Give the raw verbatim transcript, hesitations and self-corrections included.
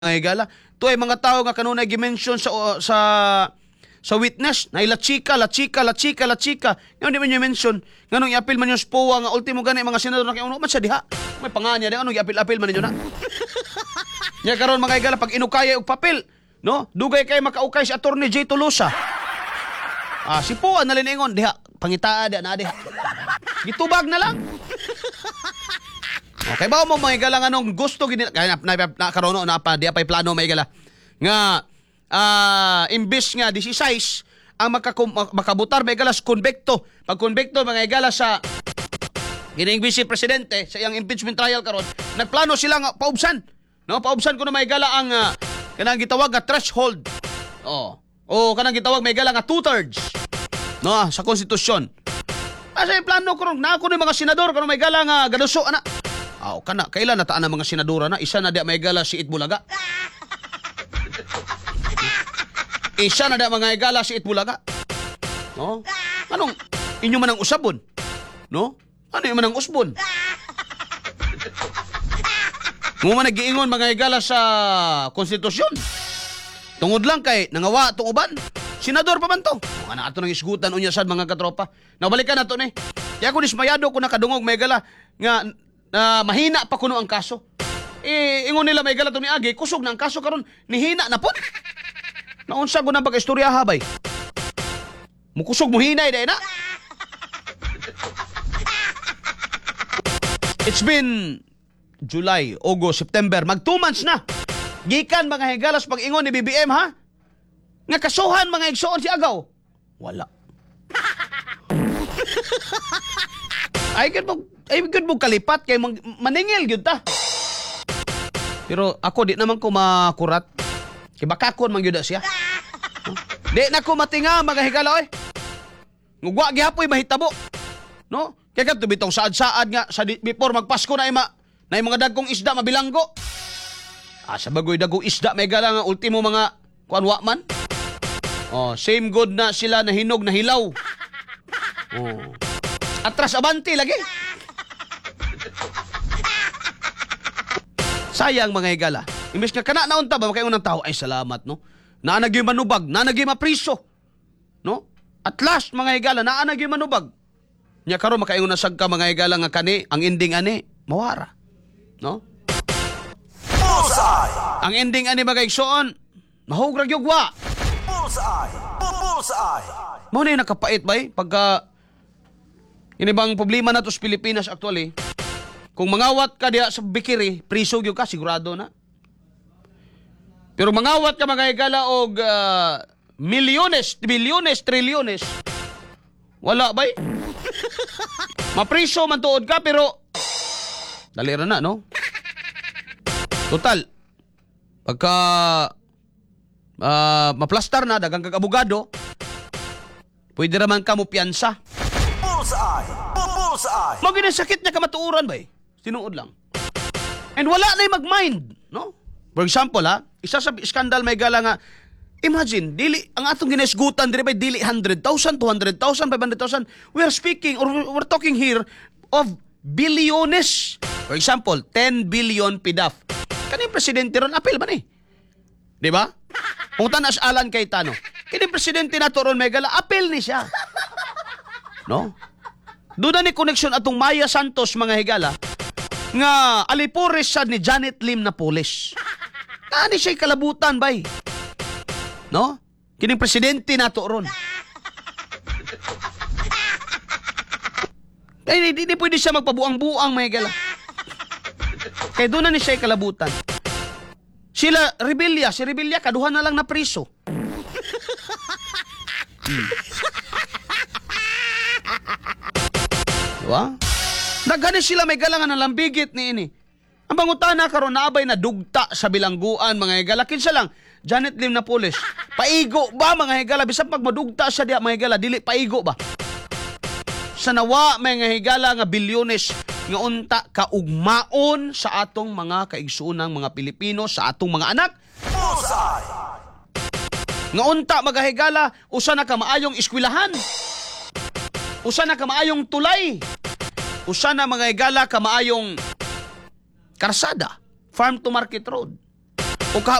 mga higala. To ay mga tao nga kanunay gi-mention sa sa sa witness na ila chika, la chika, la chika, la chika. Ngayon di man yung mention. Nganong i-appeal man yung S P O A nga ultimo gani mga senador na kayuno man siya diha. May panganya di anong i-appeal-appeal man ninyo na. Nya karon mga higala pag inukaya og papel, no? Dugay kay makaukay si Attorney J. Tolosa. Ah, si P O A na liningon diha, pangitaa diha na diha. Gitubag na lang. Okay, ba mo mga igala nga nung gusto gini kaya na, na, na karono na pa di apay plano mga igala nga ah uh, imbis nga dieciséis ang makakum, makabutar mga igala sa konbekto. Pag konbekto mga igala sa gining vice presidente sa iyang impeachment trial karon, nagplano sila nga paubsan. No, paubsan ko na mga igala ang uh, kanang gitawag nga threshold. Oh. O kanang gitawag mga igala nga two-thirds. No, sa konstitusyon. Asa yung plano ko ron na ako ni mga senador kanang mga igala nga gaduso ana. Aw, kana kailan nataan ang mga senadora na isa na di may gala si Itbulaga. Isa na di mga igala si Itbulaga. No? Anong inyo man ang usabon? No? Ano yung man ang usbon? Mo man nagiingon mga igala sa konstitusyon. Tungod lang kay nangawa tong uban. Senador pa man to. Ana ato nang isgutan unya sad mga katropa. Nabalikan nato ni. Kaya ako dismayado ko nakadungog mga igala nga na uh, mahina pa kuno ang kaso. Eh, ingon nila may galato ni Agi, kusog na ang kaso karon, nihina na po. Naunsa ko na pag-istorya habay. Mukusog mo hinay day na. It's been July, August, September, mag two months na. Gikan mga higalas pag ingon ni B B M ha? Nga kasuhan mga igsoon si Agaw. Wala. Ay gud mo, ay gud mo kalipat kay man, maningil gyud ta. Pero ako di naman ko makurat. Kay bakakon man gyud siya. Huh? Di na ko matinga mga higala oy. Ngugwa gihapoy mahitabo. No? Kay kadto bitong saad-saad nga sa before magpasko na ima na mga dagkong isda mabilanggo. Ah, sa bagoy dagkong isda may gala nga ultimo mga kuan wa man. Oh, same good na sila na hinog na hilaw. Oh. Atras abanti lagi. Sayang mga higala. Imbes nga kana naunta ba kay unang tao ay salamat no. Naanagay manubag, naanagay mapriso. No? At last mga higala naanagay manubag. Nya karon makaingon na sagka mga higala nga kani ang ending ani mawara. No? Bullseye. Ang ending ani mga igsoon mahugrag yugwa. Bullseye. Bullseye. Mo na nakapait bay pagka ini bang problema na to sa Pilipinas actually. Kung mangawat ka diya sa bikiri, priso gyud ka sigurado na. Pero mangawat ka mga higala og uh, milyones, bilyones, trilyones. Wala bay. Mapriso man tuod ka pero dali ra na no. Total. Pagka uh, maplastar na dagang kag abogado, pwede ra man ka mo piyansa. Bullseye! Bullseye! Maging sakit niya kamatuuran ba eh? Sinuod lang. And wala na yung mag-mind, no? For example, ha? Isa sa skandal may gala nga, imagine, dili, ang atong ginesgutan, dili ba, dili one hundred thousand, two hundred thousand, five hundred thousand. We are speaking, or we're talking here of bilyones. For example, ten billion P D A F. Kanina presidente ron, apel ba ni? Di ba? Punta na sa Alan Cayetano. Kanina presidente na to ron may gala, apel ni siya. No? Doon ni connection atong Maya Santos mga higala nga alipores sad ni Janet Lim na pulis. Ani siya kalabutan bay. No? Kining presidente nato ron. Ay di, di pwede siya magpabuang-buang mga higala. Kay doon na ni siya kalabutan. Sila Rebilla, si Rebilla kaduhan na lang na priso. Hmm. Diba? Nagani sila may galangan na lambigit ni ini. Ang pangutana karon naabay na dugta sa bilangguan mga higala. Kinsa lang, Janet Lim na pulis. Paigo ba mga higala? Bisan pag madugta siya diya mga higala, dili paigo ba? Sa nawa mga higala nga bilyones nga unta kaugmaon sa atong mga kaigsuunang mga Pilipino, sa atong mga anak. Bullseye! Nga unta mga higala, usa na ka maayong eskwelahan. Usa na ka maayong tulay. Usa na mga higala ka maayong karsada, farm to market road. O ka